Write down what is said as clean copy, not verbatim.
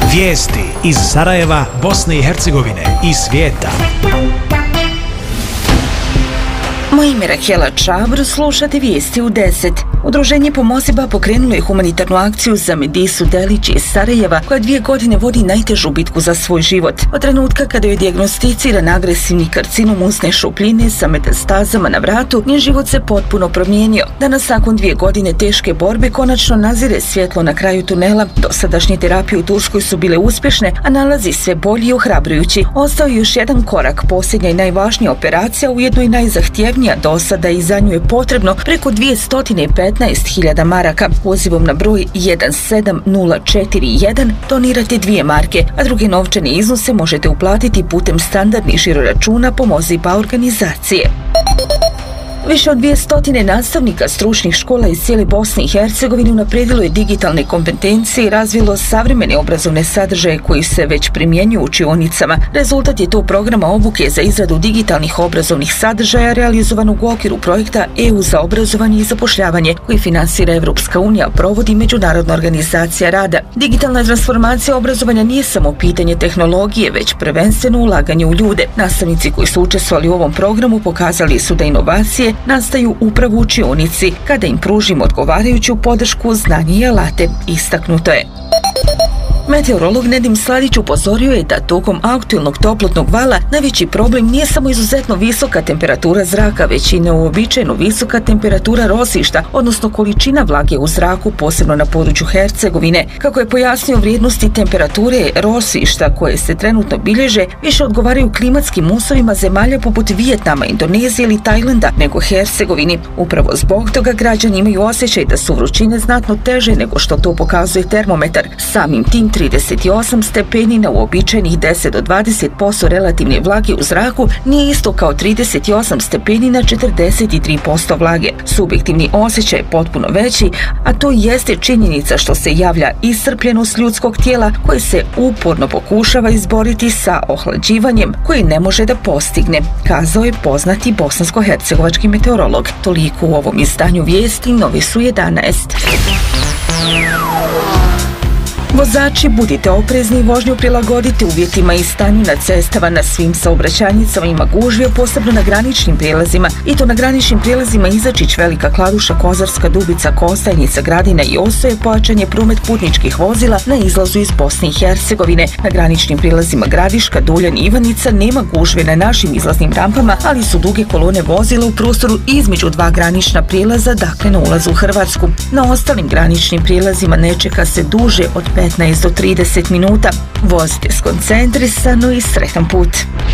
Vijesti iz Sarajeva, Bosne i Hercegovine i svijeta. Moje ime je Rahela Čabr, slušate vijesti u 10. Udruženje Pomoziba pokrenulo je humanitarnu akciju za Medisu Delić iz Sarajeva, koja 2 godine vodi najtežu bitku za svoj život. Od trenutka kada je dijagnosticiran agresivni karcinom usne šupljine sa metastazama na vratu, njen život se potpuno promijenio. Danas, nakon 2 godine teške borbe, konačno nazire svjetlo na kraju tunela. Dosadašnje terapije u Turskoj su bile uspješne, a nalazi sve bolji i ohrabrujući. Ostao je još jedan korak, posljednja i najvažnija operacija, ujedno i najzahtjevnija do sada, i za nju je potrebno preko 215.000 maraka. Pozivom na broj 17041 donirate 2 marke, a druge novčane iznose možete uplatiti putem standardnih žiroračuna Pomoziba organizacije. Više od 200 nastavnika stručnih škola iz cijele Bosne i Hercegovine unaprijedilo je digitalne kompetencije i razvilo savremene obrazovne sadržaje koji se već primjenjuju u učionicama. Rezultat je to programa obuke za izradu digitalnih obrazovnih sadržaja realizovanog u okviru projekta EU za obrazovanje i zapošljavanje, koji finansira Evropska unija, provodi Međunarodna organizacija rada. Digitalna transformacija obrazovanja nije samo pitanje tehnologije, već prvenstveno ulaganje u ljude. Nastavnici koji su učestvovali u ovom programu pokazali su da inovacije nastaju upravo u učionici kada im pružimo odgovarajuću podršku, znanje i alate, istaknuto je. Meteorolog Nedim Sladić upozorio je da tokom aktualnog toplotnog vala najveći problem nije samo izuzetno visoka temperatura zraka, već i neuobičajeno visoka temperatura rosišta, odnosno količina vlage u zraku, posebno na području Hercegovine. Kako je pojasnio, vrijednosti temperature rosišta koje se trenutno bilježe više odgovaraju klimatskim uslovima zemalja poput Vijetnama, Indonezije ili Tajlanda nego Hercegovini. Upravo zbog toga građani imaju osjećaj da su vrućine znatno teže nego što to pokazuje termometar. Samim tim 38 stepeni na uobičajenih 10 do 20% relativne vlage u zraku nije isto kao 38 stepeni na 43% vlage. Subjektivni osjećaj je potpuno veći, a to jeste činjenica što se javlja iscrpljenost ljudskog tijela koje se uporno pokušava izboriti sa ohlađivanjem koje ne može da postigne, kazao je poznati bosansko-hercegovački meteorolog. Toliko u ovom izdanju vijesti, novi su 11. Vozači, budite oprezni i vožnju prilagodite uvjetima i stanju na cestama. Na svim saobraćajnicama ima gužve, posebno na graničnim prijelazima, i to na graničnim prijelazima Izačić, Velika Kladuša, Kozarska Dubica, Kostajnica, Gradina i Osoje. Pojačan je promet putničkih vozila na izlazu iz Bosne i Hercegovine. Na graničnim prijelazima Gradiška, Duljan i Ivanica nema gužve na našim izlaznim rampama, ali su duge kolone vozila u prostoru između 2 granična prijelaza, dakle na ulazu u Hrvatsku. Na ostalim graničnim prijelazima ne čeka se duže od 15 do 30 minuta. Vozite skoncentrisano i sretan put.